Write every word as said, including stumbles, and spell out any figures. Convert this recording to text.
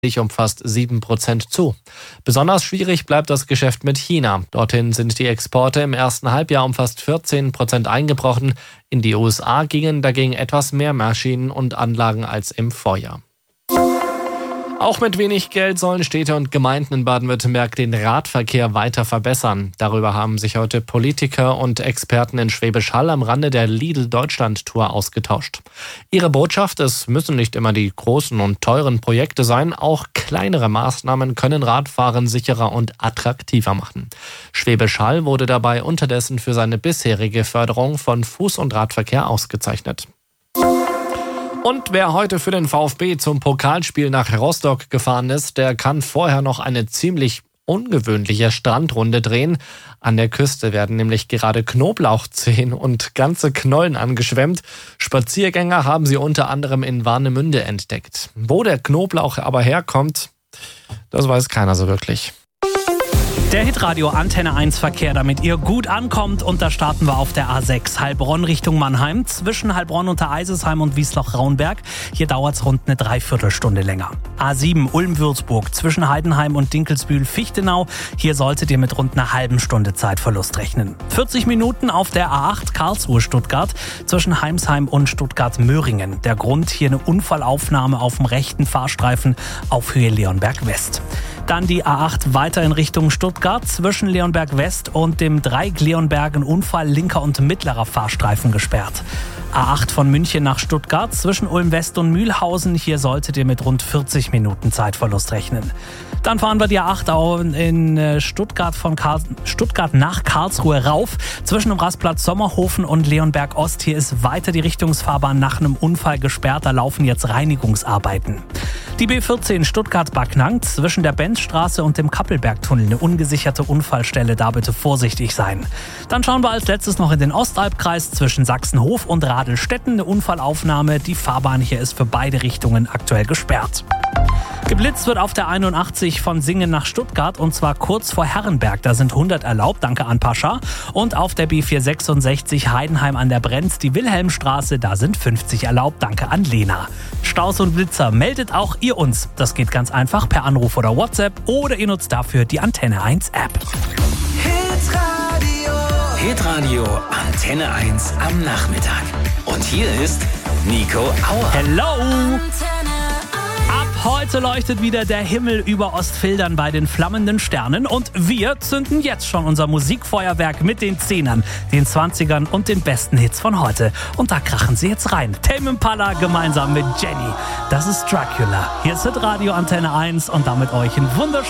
um fast sieben Prozent zu. Besonders schwierig bleibt das Geschäft mit China. Dorthin sind die Exporte im ersten Halbjahr um fast vierzehn Prozent eingebrochen. In die U S A gingen dagegen etwas mehr Maschinen und Anlagen als im Vorjahr. Auch mit wenig Geld sollen Städte und Gemeinden in Baden-Württemberg den Radverkehr weiter verbessern. Darüber haben sich heute Politiker und Experten in Schwäbisch Hall am Rande der Lidl-Deutschland-Tour ausgetauscht. Ihre Botschaft: Es müssen nicht immer die großen und teuren Projekte sein, auch kleinere Maßnahmen können Radfahren sicherer und attraktiver machen. Schwäbisch Hall wurde dabei unterdessen für seine bisherige Förderung von Fuß- und Radverkehr ausgezeichnet. Und wer heute für den VfB zum Pokalspiel nach Rostock gefahren ist, der kann vorher noch eine ziemlich ungewöhnliche Strandrunde drehen. An der Küste werden nämlich gerade Knoblauchzehen und ganze Knollen angeschwemmt. Spaziergänger haben sie unter anderem in Warnemünde entdeckt. Wo der Knoblauch aber herkommt, das weiß keiner so wirklich. Der Hitradio Antenne eins Verkehr, damit ihr gut ankommt. Und da starten wir auf der A sechs Heilbronn Richtung Mannheim. Zwischen Heilbronn unter Eisesheim und Wiesloch-Raunberg. Hier dauert es rund eine Dreiviertelstunde länger. A sieben Ulm-Würzburg zwischen Heidenheim und Dinkelsbühl-Fichtenau. Hier solltet ihr mit rund einer halben Stunde Zeitverlust rechnen. vierzig Minuten auf der A acht Karlsruhe-Stuttgart zwischen Heimsheim und Stuttgart-Möhringen. Der Grund hier eine Unfallaufnahme auf dem rechten Fahrstreifen auf Höhe Leonberg West. Dann die A acht weiter in Richtung Stuttgart, zwischen Leonberg West und dem Dreieck-Leonberg ein Unfall linker und mittlerer Fahrstreifen gesperrt. A acht von München nach Stuttgart, zwischen Ulm West und Mühlhausen, hier solltet ihr mit rund vierzig Minuten Zeitverlust rechnen. Dann fahren wir die A acht auch in Stuttgart, von Karl- Stuttgart nach Karlsruhe rauf, zwischen dem Rastplatz Sommerhofen und Leonberg Ost. Hier ist weiter die Richtungsfahrbahn nach einem Unfall gesperrt, da laufen jetzt Reinigungsarbeiten. Die B vierzehn Stuttgart-Backnang zwischen der Benzstraße und dem Kappelbergtunnel, eine ungesicherte Unfallstelle, da bitte vorsichtig sein. Dann schauen wir als letztes noch in den Ostalbkreis zwischen Sachsenhof und Radelstetten, eine Unfallaufnahme. Die Fahrbahn hier ist für beide Richtungen aktuell gesperrt. Geblitzt wird auf der einundachtzig von Singen nach Stuttgart und zwar kurz vor Herrenberg. Da sind hundert erlaubt, danke an Pascha. Und auf der B vierhundertsechsundsechzig Heidenheim an der Brenz, die Wilhelmstraße, da sind fünfzig erlaubt, danke an Lena. Staus und Blitzer, meldet auch ihr uns. Das geht ganz einfach per Anruf oder WhatsApp oder ihr nutzt dafür die Antenne eins App. Hitradio Hitradio Antenne eins am Nachmittag. Und hier ist Nico Auer. Hello! Ab heute leuchtet wieder der Himmel über Ostfildern bei den flammenden Sternen und wir zünden jetzt schon unser Musikfeuerwerk mit den Zehnern, den Zwanzigern und den besten Hits von heute. Und da krachen sie jetzt rein. Tame Impala gemeinsam mit Jenny. Das ist Dracula. Hier ist Hitradio Antenne eins und damit euch ein wunderschönes